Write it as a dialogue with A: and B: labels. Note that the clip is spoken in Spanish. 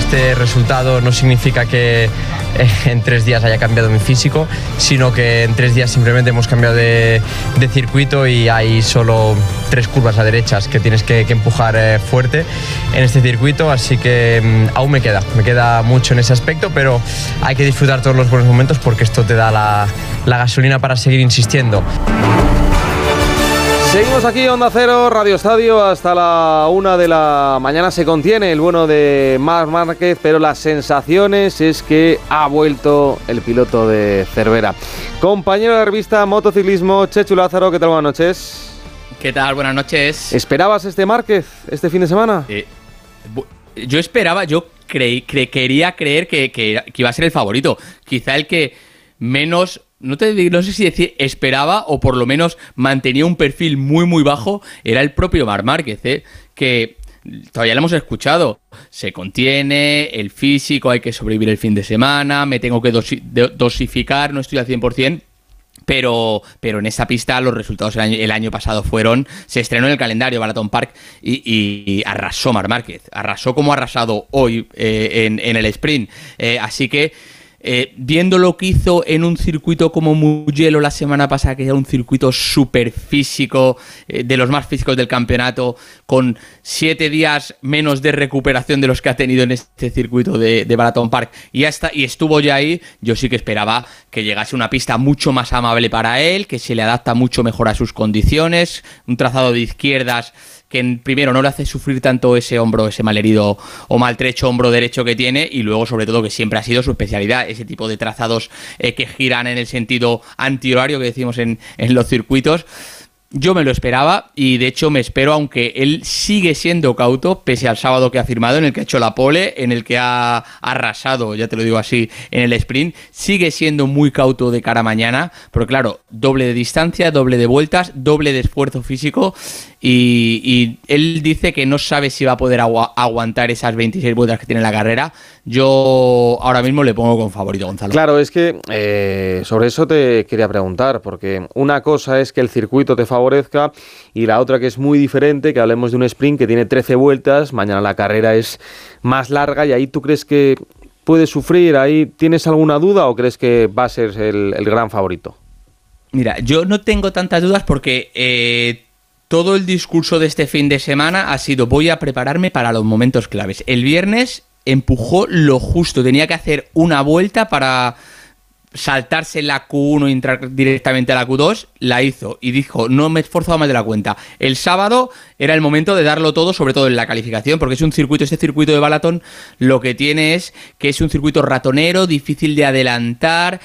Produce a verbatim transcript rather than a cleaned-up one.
A: este resultado no significa que en tres días haya cambiado mi físico, sino que en tres días simplemente hemos cambiado de, de circuito y hay solo tres curvas a derechas que tienes que, que empujar eh, fuerte en este circuito, así que mmm, aún me queda, me queda mucho en ese aspecto, pero hay que disfrutar todos los buenos momentos porque esto te da la, la gasolina para seguir insistiendo.
B: Seguimos aquí, Onda Cero, Radio Estadio, hasta la una de la mañana. Se contiene el bueno de Marc Márquez, pero las sensaciones es que ha vuelto el piloto de Cervera. Compañero de la revista Motociclismo, Chechu Lázaro, ¿qué tal? Buenas noches.
C: ¿Qué tal? Buenas noches.
B: ¿Esperabas este Márquez este fin de semana?
C: Eh, yo esperaba, yo creí, cre, quería creer que, que, que iba a ser el favorito. Quizá el que menos... No, te, no sé si decir esperaba o por lo menos mantenía un perfil muy muy bajo, era el propio Marc Márquez, ¿eh? Que todavía lo hemos escuchado, se contiene, el físico, hay que sobrevivir el fin de semana, me tengo que dosi, dosificar, no estoy al cien por ciento, pero, pero en esa pista los resultados el año, el año pasado fueron, se estrenó en el calendario Balaton Park y, y, y arrasó Marc Márquez, arrasó como ha arrasado hoy eh, en, en el sprint, eh, así que Eh, viendo lo que hizo en un circuito como Mugello la semana pasada, que era un circuito súper físico, eh, de los más físicos del campeonato, con siete días menos de recuperación de los que ha tenido en este circuito de, de Balaton Park, y, hasta, y estuvo ya ahí, yo sí que esperaba que llegase una pista mucho más amable para él, que se le adapta mucho mejor a sus condiciones, un trazado de izquierdas que en, primero no le hace sufrir tanto ese hombro, ese malherido o maltrecho hombro derecho que tiene, y luego sobre todo que siempre ha sido su especialidad, ese tipo de trazados eh, que giran en el sentido antihorario que decimos en, en los circuitos. Yo me lo esperaba y de hecho me espero, aunque él sigue siendo cauto, pese al sábado que ha firmado, en el que ha hecho la pole, en el que ha arrasado, ya te lo digo así, en el sprint, sigue siendo muy cauto de cara a mañana, pero claro, doble de distancia, doble de vueltas, doble de esfuerzo físico y, y él dice que no sabe si va a poder agu- aguantar esas veintiséis vueltas que tiene la carrera. Yo ahora mismo le pongo con favorito, Gonzalo.
B: Claro, es que eh, sobre eso te quería preguntar, porque una cosa es que el circuito te favorezca y la otra que es muy diferente, que hablemos de un sprint que tiene trece vueltas, mañana la carrera es más larga y ahí tú crees que puede sufrir, ahí tienes alguna duda o crees que va a ser el, el gran favorito.
C: Mira, yo no tengo tantas dudas porque eh, todo el discurso de este fin de semana ha sido voy a prepararme para los momentos claves. El viernes empujó lo justo, tenía que hacer una vuelta para saltarse la Q uno y entrar directamente a la Q dos, la hizo y dijo, no me he esforzado más de la cuenta. El sábado era el momento de darlo todo, sobre todo en la calificación, porque es un circuito, este circuito de Balaton, lo que tiene es que es un circuito ratonero, difícil de adelantar,